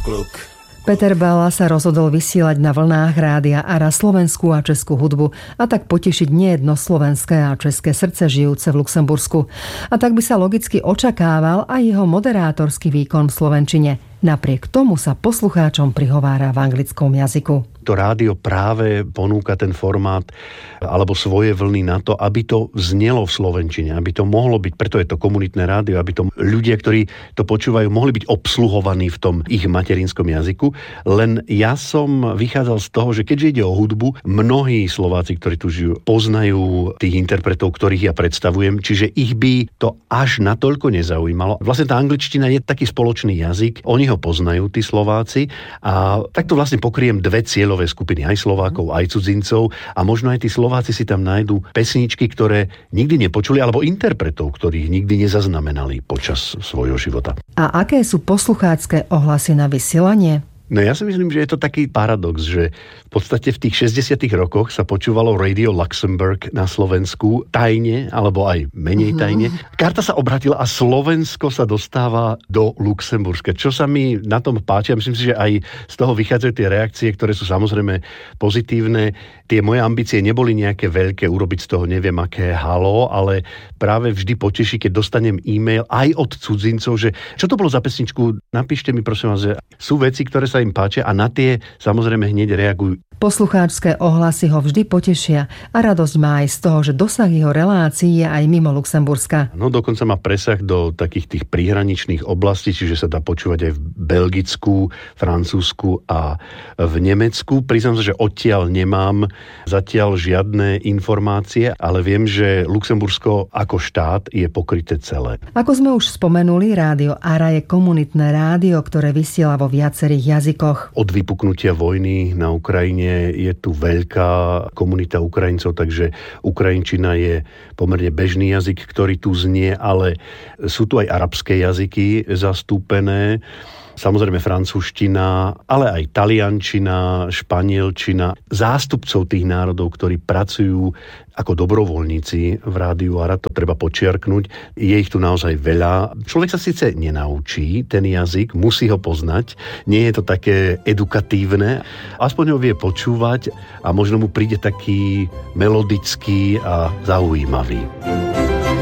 Pokluk. Peter Bala sa rozhodol vysielať na vlnách rádia ARA slovenskú a českú hudbu a tak potešiť nejedno slovenské a české srdce žijúce v Luxembursku. A tak by sa logicky očakával aj jeho moderátorský výkon v slovenčine. Napriek tomu sa poslucháčom prihovára v anglickom jazyku. To rádio práve ponúka ten formát alebo svoje vlny na to, aby to znelo v slovenčine, aby to mohlo byť, preto je to komunitné rádio, aby to ľudia, ktorí to počúvajú, mohli byť obsluhovaní v tom ich materinskom jazyku. Len ja som vychádzal z toho, že keďže ide o hudbu, mnohí Slováci, ktorí tu žijú, poznajú tých interpretov, ktorých ja predstavujem, čiže ich by to až natoľko nezaujímalo. Vlastne tá angličtina je taký spoločný jazyk, oni ho poznajú, tí Slováci, a takto vlastne pokriem dve cieľové skupiny, aj Slovákov, aj cudzincov, a možno aj tí Slováci si tam nájdú pesničky, ktoré nikdy nepočuli, alebo interpretov, ktorých nikdy nezaznamenali počas svojho života. A aké sú posluchácke ohlasy na vysielanie? No ja si myslím, že je to taký paradox, že v podstate v tých 60. rokoch sa počúvalo Radio Luxembourg na Slovensku tajne, alebo aj menej tajne. Karta sa obratila a Slovensko sa dostáva do Luxemburska. Čo sa mi na tom páči, a myslím si, že aj z toho vychádzajú tie reakcie, ktoré sú samozrejme pozitívne. Tie moje ambície neboli nejaké veľké, urobiť z toho neviem aké halo, ale práve vždy poteší, keď dostanem e-mail aj od cudzincov, že čo to bolo za pesničku, napíšte mi prosím vás, že sú veci, ktoré sa im páčia, a na tie samozrejme hneď reagujú. Poslucháčské ohlasy ho vždy potešia a radosť má aj z toho, že dosah jeho relácií je aj mimo Luxemburska. No dokonca má presah do takých tých príhraničných oblastí, čiže sa dá počúvať aj v Belgicku, Francúzsku a v Nemecku. Priznám sa, že odtiaľ nemám zatiaľ žiadne informácie, ale viem, že Luxembursko ako štát je pokryté celé. Ako sme už spomenuli, rádio ARA je komunitné rádio, ktoré vysiela vo viacerých jazykoch. Od vypuknutia vojny na Ukrajine je tu veľká komunita Ukrajincov, takže ukrajinčina je pomerne bežný jazyk, ktorý tu znie, ale sú tu aj arabské jazyky zastúpené. Samozrejme francúzština, ale aj taliančina, španielčina. Zástupcov tých národov, ktorí pracujú ako dobrovoľníci v rádiu ARA, to treba počiarknúť. Je ich tu naozaj veľa. Človek sa síce nenaučí ten jazyk, musí ho poznať. Nie je to také edukatívne. Aspoň ho vie počúvať a možno mu príde taký melodický a zaujímavý.